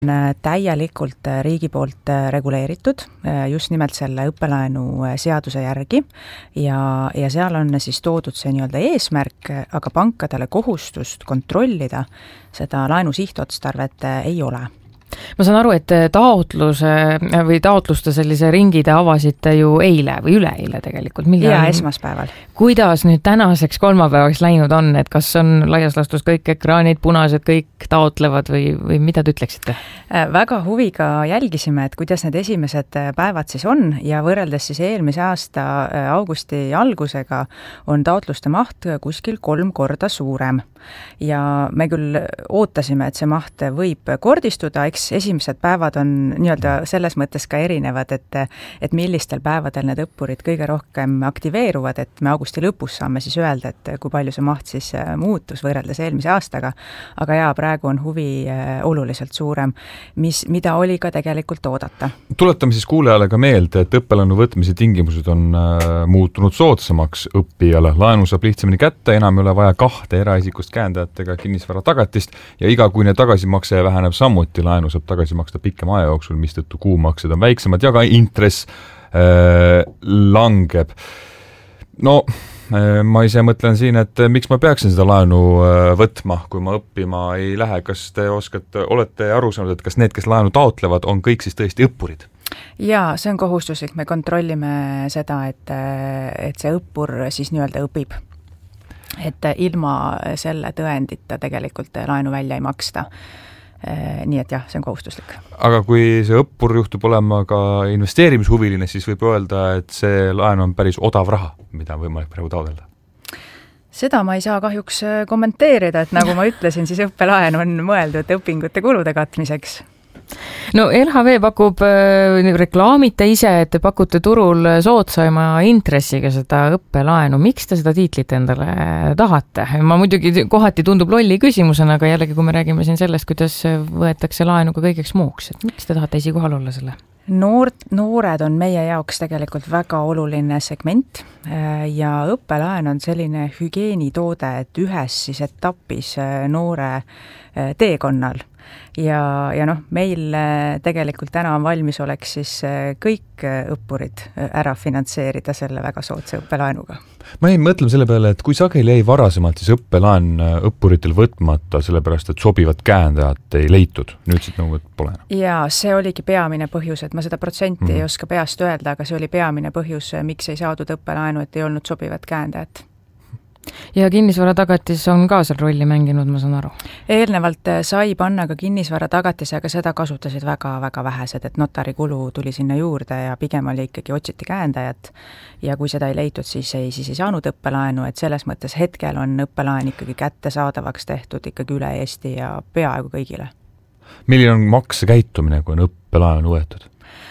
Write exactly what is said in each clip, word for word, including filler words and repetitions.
täielikult riigi poolt reguleeritud just nimelt selle õppelaenu seaduse järgi ja, ja seal on siis toodud see nii-öelda eesmärk, aga pankadele kohustust kontrollida seda laenu sihtotstarvet ei ole. Ma saan aru, et taotluse või taotluste sellise ringi te avasite ju eile või üleeile tegelikult. Ja esmaspäeval. Kuidas nüüd tänaseks kolmapäevaks läinud on, et kas on laias laastus kõik ekraanid punased, kõik taotlevad või, või mida te ütleksite? Väga huviga jälgisime, et kuidas need esimesed päevad siis on ja võrreldes siis eelmise aasta augusti algusega on taotluste maht kuskil kolm korda suurem. Ja me küll ootasime, et see maht võib kordistuda, eks esimesed päevad on nii-öelda selles mõttes ka erinevad, et, et millistel päevadel need õppurid kõige rohkem aktiveeruvad, et me augusti lõpus saame siis öelda, et kui palju see maht siis muutus võrreldes eelmise aastaga, aga jaa, praegu on huvi oluliselt suurem, mis, mida oli ka tegelikult oodata. Tuletame siis kuulajale ka meelde, et õppelaenu võtmise tingimused on muutunud soodsamaks õppijale. Laenu saab lihtsamini kätte, enam ei ole vaja kahte eraisikust käendajatega kinnisvara tagatist ja igakuine tagasimakse väheneb samuti, laenu saab tagasi maksta pikema aja jooksul, mistõttu kuumaksed on väiksemad ja ka intress äh, langeb. No, äh, ma ise mõtlen siin, et miks ma peaksin seda laenu äh, võtma, kui ma õppima ei lähe. Kas te oskate, olete aru saanud, et kas need, kes laenu taotlevad, on kõik siis tõesti õppurid? Jaa, see on kohustuslik. Me kontrollime seda, et, et see õppur siis nii-öelda õpib. Et ilma selle tõendita tegelikult laenu välja ei maksta. Nii et jah, see on kohustuslik. Aga kui see õppur juhtub olema ka investeerimishuviline, siis võib öelda, et see laen on päris odav raha, mida on võimalik praegu taotleda. Seda ma ei saa kahjuks kommenteerida, et nagu ma ütlesin, siis õppelaen on mõeldud õpingute kulude katmiseks. No L H V pakub, reklaamite ise, et te pakute turul soodsaima intressiga seda õppelaenu. Miks te seda tiitlit endale tahate? Ma muidugi kohati tundub lolli küsimusena, aga jällegi, kui me räägime siin sellest, kuidas võetakse laenu ka kõigeks muuks, et miks te tahate esikohal olla selle? Noort, noored on meie jaoks tegelikult väga oluline segment ja õppelaen on selline hügieenitoode, et ühes siis etapis noore teekonnal. Ja, ja noh, meil tegelikult täna on valmis oleks siis kõik õppurid ära finantseerida selle väga soodsa õppelaenuga. Ma jäin mõtlema selle peale, et kui sageli jäi varasemalt siis õppelaen õppuritel võtmata, sellepärast et sobivad käendajat ei leitud, nüüd siit nagu pole. Ja see oligi peamine põhjus, et ma seda protsenti mm. ei oska peast öelda, aga see oli peamine põhjus, miks ei saadud õppelaenu, et ei olnud sobivat käendajat. Ja kinnisvara tagatis on ka seal rolli mänginud, ma saan aru. Eelnevalt sai panna ka kinnisvara tagatise, aga seda kasutasid väga-väga vähesed, et notari kulu tuli sinna juurde ja pigem oli ikkagi otsiti käendajat ja kui seda ei leitud, siis ei, siis ei saanud õppelaenu, et selles mõttes hetkel on õppelaen ikkagi kättesaadavaks tehtud ikkagi üle Eesti ja peaaegu kõigile. Milline on maksekäitumine, kui on õppelaenu võetud?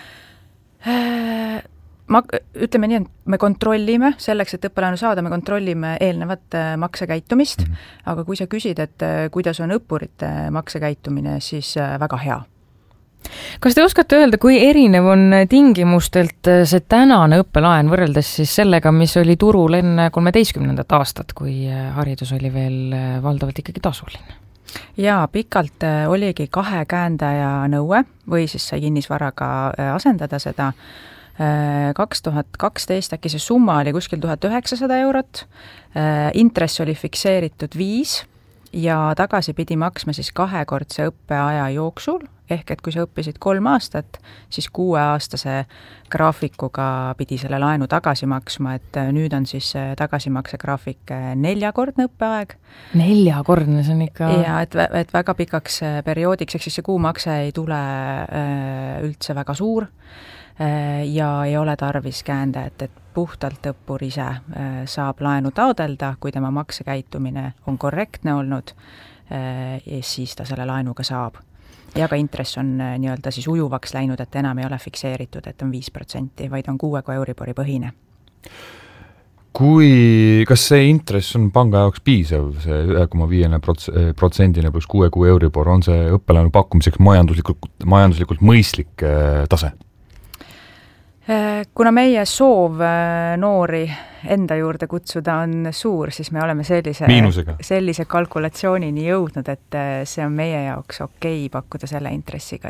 Ma, ütleme nii, et me kontrollime, selleks, et õppelaenu saada, me kontrollime eelnevat maksekäitumist, mm. aga kui sa küsid, et kuidas on õppurite maksekäitumine, siis väga hea. Kas te oskate öelda, kui erinev on tingimustelt see tänane õppelaen võrreldes siis sellega, mis oli turul enne kolmeteistkümnendat aastat, kui haridus oli veel valdavalt ikkagi tasuline? Jaa, pikalt oligi kahe käendaja nõue või siis sai kinnisvaraga asendada seda. kaks tuhat kaksteist äkki see summa oli kuskil tuhat üheksasada eurot, intress oli fikseeritud viis ja tagasi pidi maksma siis kahekordse õppeaja jooksul, ehk et kui sa õppisid kolm aastat, siis kuueaastase graafikuga pidi selle laenu tagasi maksma, et nüüd on siis tagasimakse graafik neljakordne õppeaeg. Neljakordne, see on ikka... Ja, et, et väga pikaks perioodiks, ehk siis see kuumakse ei tule üldse väga suur ja ei ole tarvis käendajat, et puhtalt õppur ise saab laenu taodelda, kui tema maksekäitumine on korrektne olnud, siis ta selle laenuga saab. Ja ka intress on nii-öelda siis ujuvaks läinud, et enam ei ole fikseeritud, et on viis protsenti, vaid on kuue kui Euribori põhine. Kui, kas see intress on panga jaoks piisav, see üks koma viis protsendine pluss kuue kuu Euribor, on see õppelaenu pakkumiseks majanduslikult, majanduslikult mõistlik tase? Kuna meie soov noori enda juurde kutsuda on suur, siis me oleme sellise, sellise kalkulatsioonini jõudnud, et see on meie jaoks okei pakkuda selle intressiga.